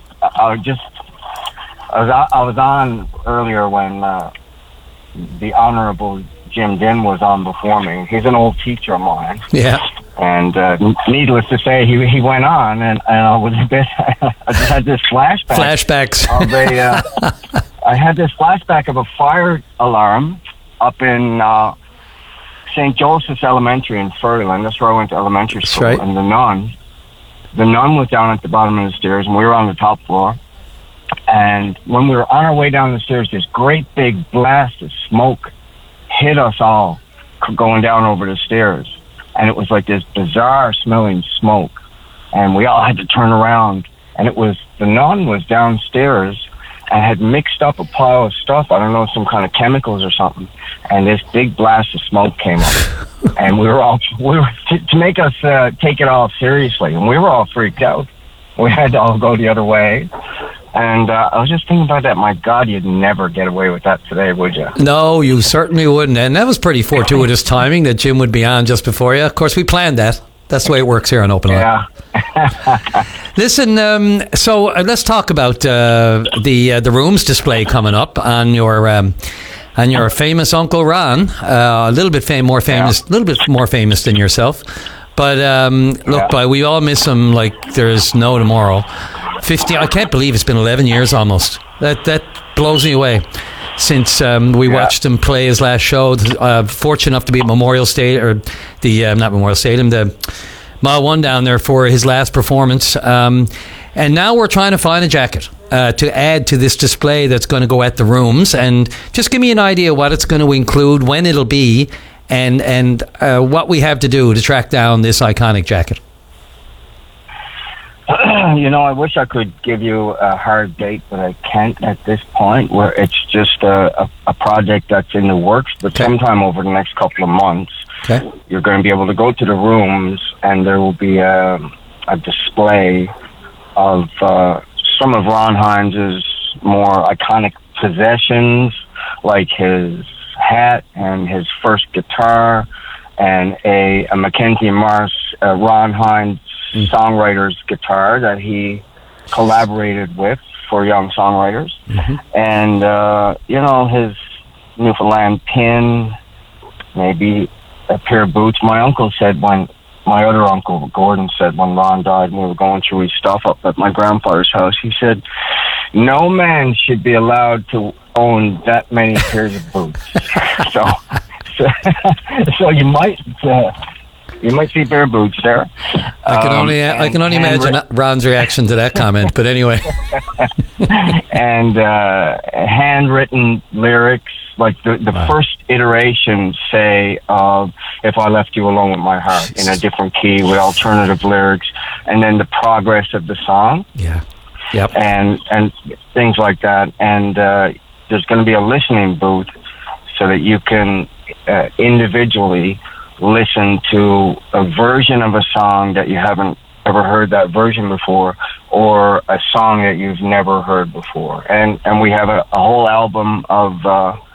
was on earlier when the Honorable Jim Din was on before me. He's an old teacher of mine. Yeah. And needless to say, he went on, and I was a bit. I just had this flashback. Flashbacks. I had this flashback of a fire alarm up in St. Joseph's Elementary in Furland. That's where I went to elementary school. Right. And the nun was down at the bottom of the stairs, and we were on the top floor. And when we were on our way down the stairs, this great big blast of smoke hit us all going down over the stairs. And it was like this bizarre smelling smoke. And we all had to turn around. And the nun was downstairs and had mixed up a pile of stuff. I don't know, some kind of chemicals or something. And this big blast of smoke came up. And we were to make us take it all seriously. And we were all freaked out. We had to all go the other way. And I was just thinking about that. My God, you'd never get away with that today, would you? No, you certainly wouldn't. And that was pretty fortuitous timing that Jim would be on just before you. Of course, we planned that. That's the way it works here on Open Line. Yeah. Listen, so let's talk about the rooms display coming up on your famous Uncle Ron. A little bit more famous than yourself. But look, we all miss him like there's no tomorrow. 50. I can't believe it's been 11 years almost. That blows me away. Since we watched him play his last show, fortunate enough to be at Memorial Stadium, or not Memorial Stadium, the Mile 1 down there for his last performance. And now we're trying to find a jacket to add to this display that's going to go at the rooms. And just give me an idea what it's going to include, when it'll be, and what we have to do to track down this iconic jacket. I wish I could give you a hard date, but I can't at this point, where it's just a project that's in the works. But sometime over the next couple of months, you're going to be able to go to the rooms, and there will be a display of some of Ron Hines' more iconic possessions, like his hat and his first guitar, and a Mackenzie Mars Ron Hines songwriter's guitar that he collaborated with for young songwriters. And his Newfoundland pin, maybe a pair of boots. My uncle said, when my other uncle Gordon said, when Ron died and we were going through his stuff up at my grandfather's house, he said no man should be allowed to own that many pairs of boots. so you might see bare boots there. I can only imagine Ron's reaction to that comment. But anyway, and handwritten lyrics, like the first iteration, say, of "If I Left You Alone with My Heart" in a different key with alternative lyrics, and then the progress of the song. And things like that. And there's going to be a listening booth so that you can individually listen to a version of a song that you haven't ever heard that version before, or a song that you've never heard before. And we have a whole album of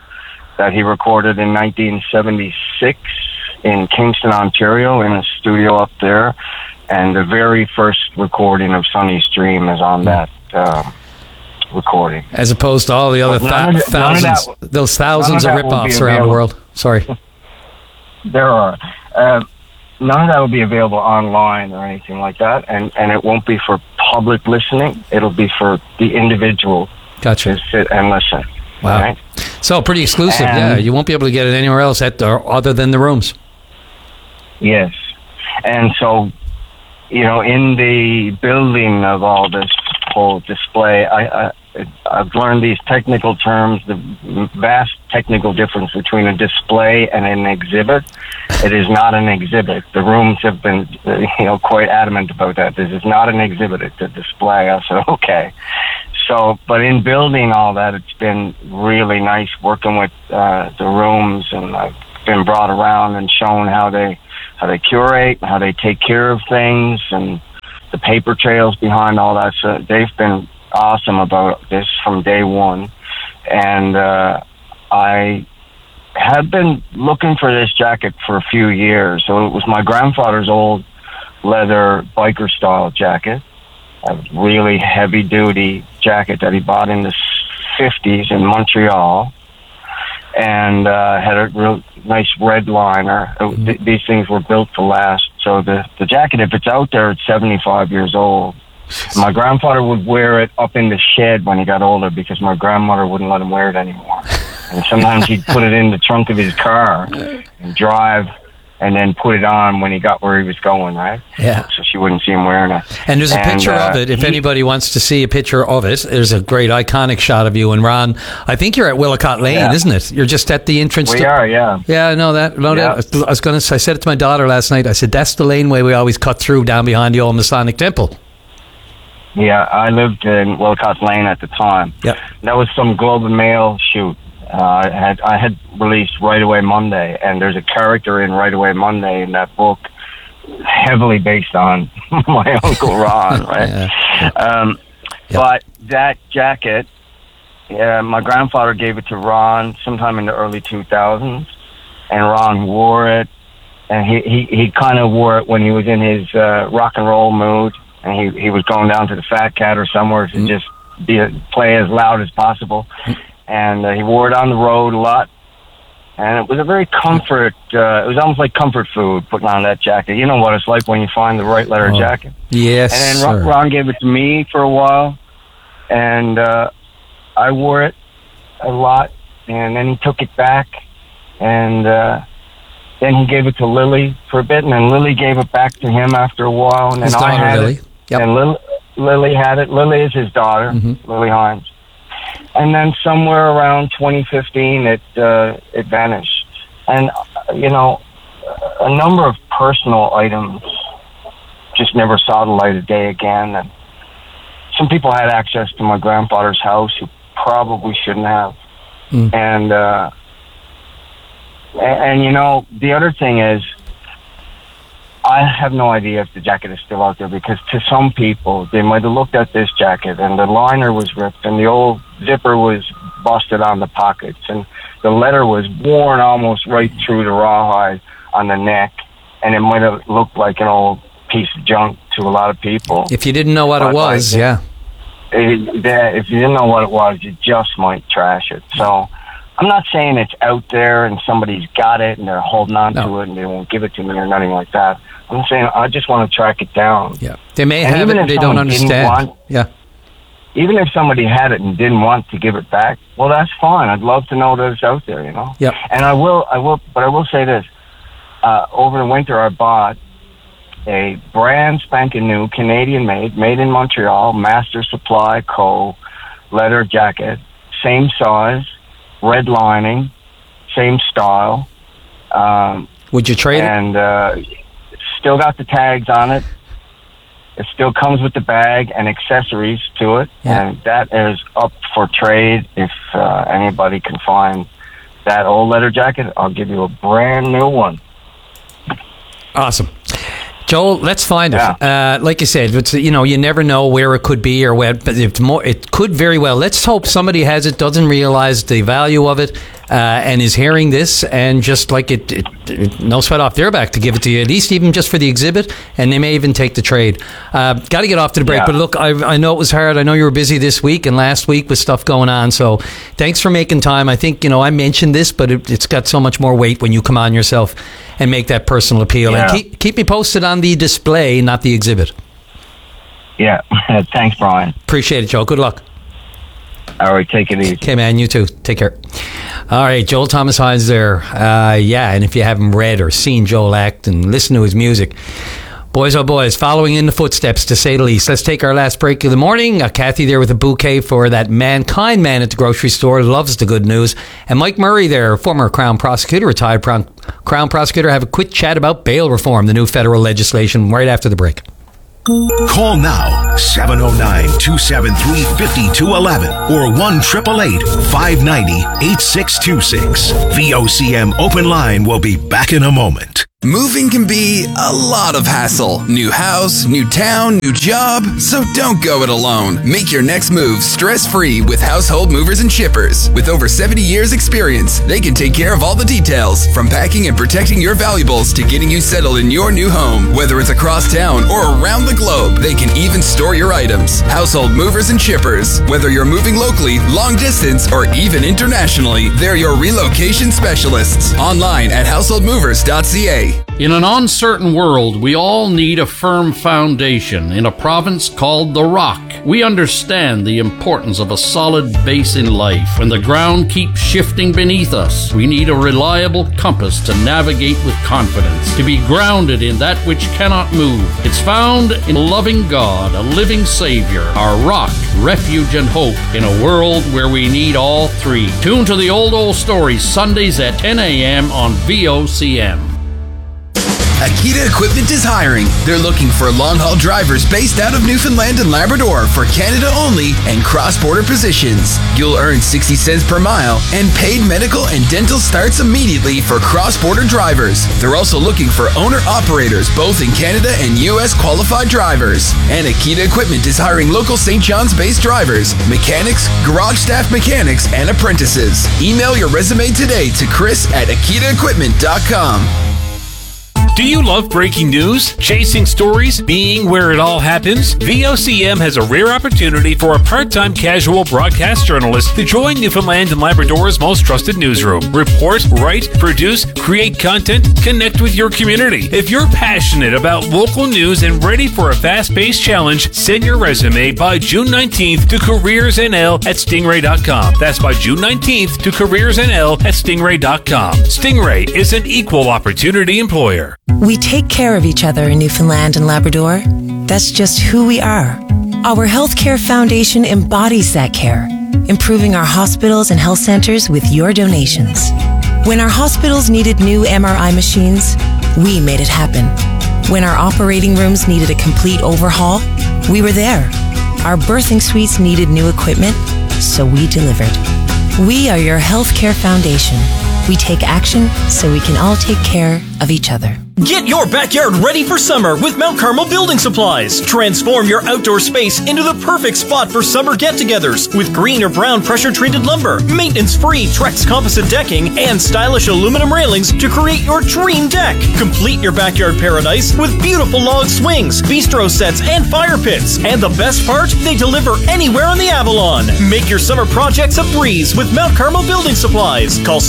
that he recorded in 1976 in Kingston, Ontario, in a studio up there. And the very first recording of Sonny's Dream is on that recording. As opposed to all the other those thousands of rip-offs around the world. Sorry. There are. None of that will be available online or anything like that, and it won't be for public listening. It'll be for the individual to sit and listen. Wow. Right? So pretty exclusive, yeah. You won't be able to get it anywhere else other than the rooms. Yes. And so, in the building of all this whole display, I've learned these technical terms, the vast technical difference between a display and an exhibit. It is not an exhibit. The rooms have been, quite adamant about that. This is not an exhibit, it's a display. I said, okay. So, but in building all that, it's been really nice working with the rooms, and I've been brought around and shown how they curate, how they take care of things, and the paper trails behind all that. So they've been awesome about this from day one. And I had been looking for this jacket for a few years. So it was my grandfather's old leather biker style jacket, a really heavy duty jacket that he bought in the 50s in Montreal, and had a real nice red liner. These things were built to last. So the jacket, if it's out there, it's 75 years old. My grandfather would wear it up in the shed when he got older because my grandmother wouldn't let him wear it anymore. And sometimes he'd put it in the trunk of his car and drive, and then put it on when he got where he was going, right? Yeah. So she wouldn't see him wearing it. And there's a picture of it. If anybody wants to see a picture of it, there's a great iconic shot of you and Ron. I think you're at Willicott Lane, isn't it? You're just at the entrance. We are, yeah. Yeah, I know that. I said it to my daughter last night. I said, that's the laneway we always cut through down behind the old Masonic Temple. Yeah, I lived in Willicott Lane at the time. Yep. That was some Globe and Mail shoot. I had released Right Away Monday, and there's a character in Right Away Monday in that book heavily based on my Uncle Ron, right? But that jacket, my grandfather gave it to Ron sometime in the early 2000s, and Ron wore it, and he kind of wore it when he was in his rock and roll mood, and he was going down to the Fat Cat or somewhere to just play as loud as possible. And he wore it on the road a lot. And it was a very comfort, it was almost like comfort food, putting on that jacket. You know what it's like when you find the right leather jacket. Yes, and then Ron gave it to me for a while. And I wore it a lot. And then he took it back. And then he gave it to Lily for a bit. And then Lily gave it back to him after a while. And then I had it. Yep. And Lily had it. Lily is his daughter, Lily Hines. And then somewhere around 2015, it vanished. And, a number of personal items just never saw the light of day again. And some people had access to my grandfather's house who probably shouldn't have. And the other thing is, I have no idea if the jacket is still out there, because to some people, they might have looked at this jacket and the liner was ripped and the old zipper was busted on the pockets and the leather was worn almost right through the rawhide on the neck, and it might have looked like an old piece of junk to a lot of people. If you didn't know what it was, if you didn't know what it was, you just might trash it. So I'm not saying it's out there and somebody's got it and they're holding on to it and they won't give it to me or nothing like that. I'm saying I just want to track it down. Yeah, they may have it and they don't understand. Even if somebody had it and didn't want to give it back, well, that's fine. I'd love to know that it's out there, Yep. And I will say this. Over the winter, I bought a brand spanking new Canadian made in Montreal, Master Supply Co. leather jacket, same size, red lining, same style. Would you trade it? And still got the tags on it. It still comes with the bag and accessories to it, and that is up for trade. If anybody can find that old leather jacket, I'll give you a brand new one. Awesome. Joel, let's find it. Like you said, it's, you never know where it could be or where, but it could very well. Let's hope somebody has it, doesn't realize the value of it, and is hearing this, and just like it, no sweat off their back to give it to you, at least even just for the exhibit, and they may even take the trade. Got to get off to the break, but look, I know it was hard. I know you were busy this week and last week with stuff going on, so thanks for making time. I think, I mentioned this, but it's got so much more weight when you come on yourself and make that personal appeal. And keep me posted on the display, not the exhibit. Yeah, thanks, Brian. Appreciate it, Joe. Good luck. All right, take it easy. Okay, man, you too. Take care. All right, Joel Thomas Hyde's there. And if you haven't read or seen Joel act and listen to his music, boys, oh boys, following in the footsteps, to say the least. Let's take our last break of the morning. Kathy there with a bouquet for that mankind man at the grocery store, loves the good news. And Mike Murray there, former Crown prosecutor, retired Crown prosecutor, have a quick chat about bail reform, the new federal legislation, right after the break. Call now, 709-273-5211 or 1-888-590-8626. VOCM Open Line will be back in a moment. Moving can be a lot of hassle. New house, new town, new job. So don't go it alone. Make your next move stress-free with Household Movers and Shippers. With over 70 years experience, they can take care of all the details, from packing and protecting your valuables to getting you settled in your new home. Whether it's across town or around the globe, they can even store your items. Household Movers and Shippers. Whether you're moving locally, long distance, or even internationally, they're your relocation specialists. Online at householdmovers.ca. In an uncertain world, we all need a firm foundation. In a province called The Rock, we understand the importance of a solid base in life. When the ground keeps shifting beneath us, we need a reliable compass to navigate with confidence, to be grounded in that which cannot move. It's found in a loving God, a living Savior, our rock, refuge, and hope in a world where we need all three. Tune to the Old Stories Sundays at 10 a.m. on VOCM. Akita Equipment is hiring. They're looking for long-haul drivers based out of Newfoundland and Labrador for Canada only and cross-border positions. You'll earn 60 cents per mile, and paid medical and dental starts immediately for cross-border drivers. They're also looking for owner-operators both in Canada and U.S. qualified drivers. And Akita Equipment is hiring local St. John's-based drivers, mechanics, garage staff mechanics, and apprentices. Email your resume today to chris@akitaequipment.com. Do you love breaking news, chasing stories, being where it all happens? VOCM has a rare opportunity for a part-time casual broadcast journalist to join Newfoundland and Labrador's most trusted newsroom. Report, write, produce, create content, connect with your community. If you're passionate about local news and ready for a fast-paced challenge, send your resume by June 19th to careersnl@stingray.com. That's by June 19th to careersnl@stingray.com. Stingray is an equal opportunity employer. We take care of each other in Newfoundland and Labrador. That's just who we are. Our Healthcare Foundation embodies that care, improving our hospitals and health centers with your donations. When our hospitals needed new MRI machines, we made it happen. When our operating rooms needed a complete overhaul, we were there. Our birthing suites needed new equipment, so we delivered. We are your Healthcare Foundation. We take action so we can all take care of each other. Get your backyard ready for summer with Mount Carmel Building Supplies. Transform your outdoor space into the perfect spot for summer get-togethers with green or brown pressure-treated lumber, maintenance-free Trex composite decking, and stylish aluminum railings to create your dream deck. Complete your backyard paradise with beautiful log swings, bistro sets, and fire pits. And the best part? They deliver anywhere in the Avalon. Make your summer projects a breeze with Mount Carmel Building Supplies. Call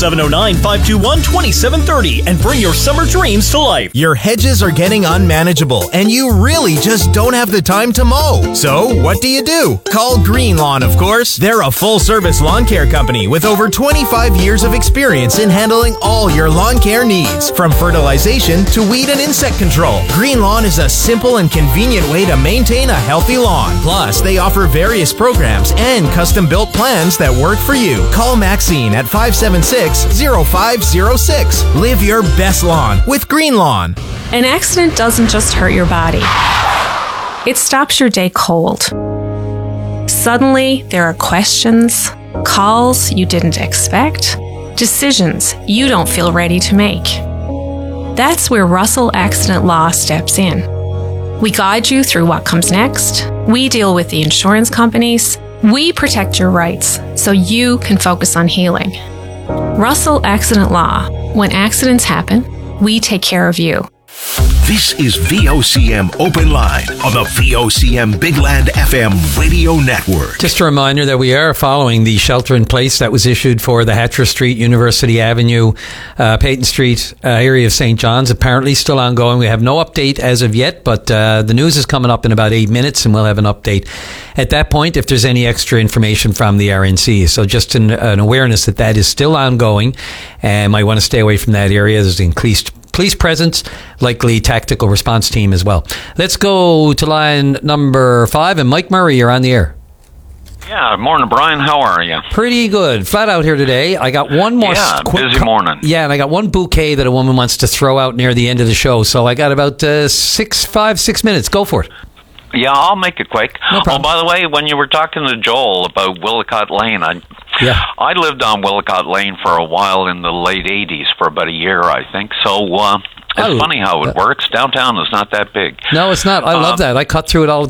709-521-2730 and bring your summer dreams to life. Your hedges are getting unmanageable, and you really just don't have the time to mow. So, what do? Call Green Lawn, of course. They're a full-service lawn care company with over 25 years of experience in handling all your lawn care needs, from fertilization to weed and insect control. Green Lawn is a simple and convenient way to maintain a healthy lawn. Plus, they offer various programs and custom-built plans that work for you. Call Maxine at 576-0506. Live your best lawn with Green Lawn. An accident doesn't just hurt your body. It stops your day cold. Suddenly, there are questions, calls you didn't expect, decisions you don't feel ready to make. That's where Russell Accident Law steps in. We guide you through what comes next. We deal with the insurance companies. We protect your rights so you can focus on healing. Russell Accident Law. When accidents happen, we take care of you. This is VOCM Open Line on the VOCM Big Land FM radio network. Just a reminder that we are following the shelter in place that was issued for the Hatcher Street, University Avenue, Peyton Street area of St. John's. Apparently still ongoing. We have no update as of yet, but the news is coming up in about 8 minutes, and we'll have an update at that point if there's any extra information from the RNC. So just an awareness that is still ongoing, and might want to stay away from that area. There's increased police presence, likely tactical response team as well. Let's go to line number 5, and Mike Murray, you're on the air. Yeah, morning, Brian. How are you? Pretty good. Flat out here today. I got one more. Busy morning. Yeah, and I got one bouquet that a woman wants to throw out near the end of the show. So I got about 6 minutes. Go for it. Yeah, I'll make it quick. No problem. Oh, by the way, when you were talking to Joel about Willicott Lane, I lived on Willicott Lane for a while in the late 80s, for about a year, I think. So it's funny how it works. Downtown is not that big. No, it's not. I love that. I cut through it all